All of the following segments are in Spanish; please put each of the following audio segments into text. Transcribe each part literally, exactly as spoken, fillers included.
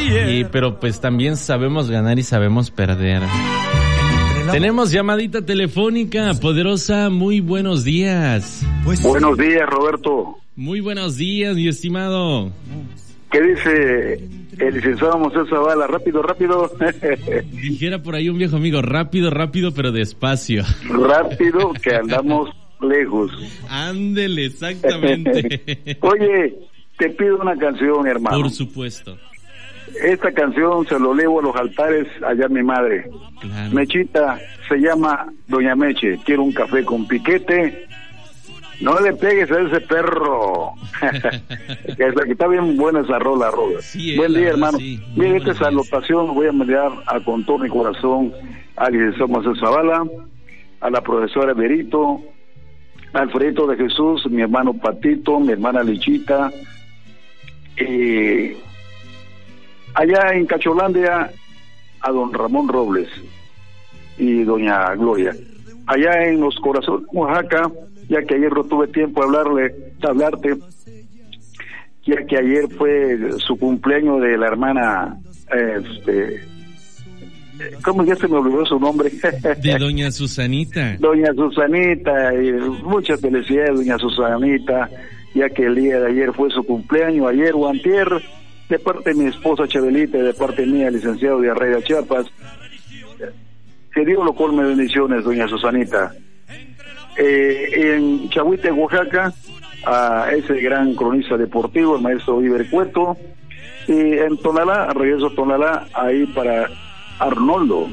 Y, pero pues también sabemos ganar y sabemos perder. Tenemos llamadita telefónica, Poderosa, muy buenos días. Buenos días, Roberto. Muy buenos días, mi estimado. ¿Qué dice el licenciado Moisés Zavala? Rápido, rápido. Dijera por ahí un viejo amigo, rápido, rápido, pero despacio. Rápido, que andamos lejos. Ándele, exactamente. Oye, te pido una canción, hermano. Por supuesto. Esta canción se lo levo a los altares allá a mi madre. Claro. Mechita, se llama Doña Meche. Quiero un café con piquete. No le pegues a ese perro. Que está bien buena esa rola, rola. Sí, Buen día, hermano. Sí. Mire, esta salutación voy a enviar a con todo mi corazón al licenciado Moisés Zavala, a la profesora Berito, Alfredito de Jesús, mi hermano Patito, mi hermana Lichita, eh, allá en Cacholandia a don Ramón Robles y doña Gloria, allá en Los Corazones, Oaxaca, ya que ayer no tuve tiempo de hablarle, de hablarte, ya que ayer fue su cumpleaños de la hermana, este, ¿cómo ya se me olvidó su nombre? De doña Susanita. Doña Susanita, y muchas felicidades, doña Susanita, ya que el día de ayer fue su cumpleaños, ayer o antier, de parte de mi esposa Chabelita y de parte mía, licenciado de Arraya Chiapas. Que Dios lo colme de bendiciones, doña Susanita. Eh, en Chahuite, Oaxaca, a ese gran cronista deportivo, el maestro Iber Cueto, y en Tonalá, regreso a Tonalá, ahí para Arnoldo.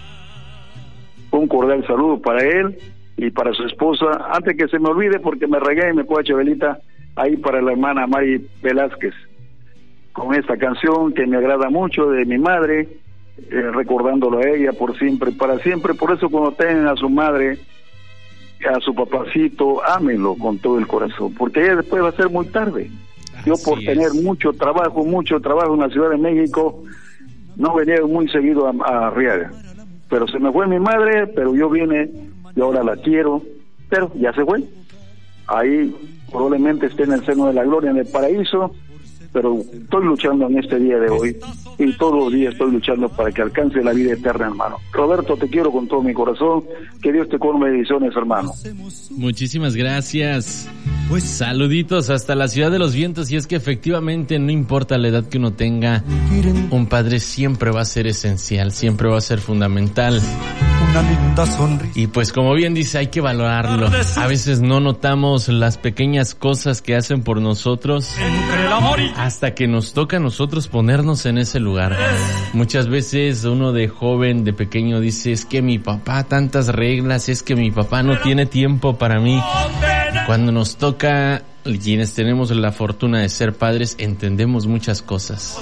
Un cordial saludo para él y para su esposa, antes que se me olvide, porque me regué y me puedo Chabelita, ahí para la hermana Mari Velázquez, con esta canción que me agrada mucho de mi madre, eh, recordándolo a ella por siempre, para siempre. Por eso cuando tengan a su madre, a su papacito, ámenlo con todo el corazón, porque ella después va a ser muy tarde. Yo por Así tener es. mucho trabajo, mucho trabajo en la Ciudad de México, no venía muy seguido a, a Arriaga, pero se me fue mi madre, pero yo vine y ahora la quiero, pero ya se fue. Ahí probablemente esté en el seno de la gloria, en el paraíso, pero estoy luchando en este día de hoy y todos los días estoy luchando para que alcance la vida eterna, hermano. Roberto, te quiero con todo mi corazón, que Dios te colme de bendiciones, hermano. Muchísimas gracias. Pues saluditos hasta la Ciudad de los Vientos, y es que efectivamente no importa la edad que uno tenga, un padre siempre va a ser esencial, siempre va a ser fundamental. Una linda sonrisa. Y pues como bien dice, hay que valorarlo. A veces no notamos las pequeñas cosas que hacen por nosotros hasta que nos toca a nosotros ponernos en ese lugar. Muchas veces uno de joven, de pequeño dice, es que mi papá tantas reglas, es que mi papá no tiene tiempo para mí. Cuando nos toca, quienes tenemos la fortuna de ser padres, entendemos muchas cosas.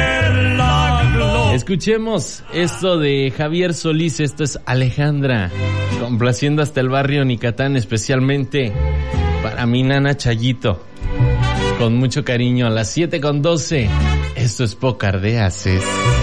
Escuchemos esto de Javier Solís, esto es Alejandra, complaciendo hasta el barrio Nicatán, especialmente para mi nana Chayito, con mucho cariño, a las siete con doce, esto es Pocardeas.